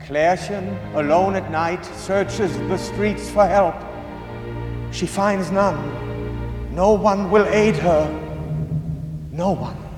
Klärchen, alone at night, searches the streets for help. She finds none. No one will aid her. No one.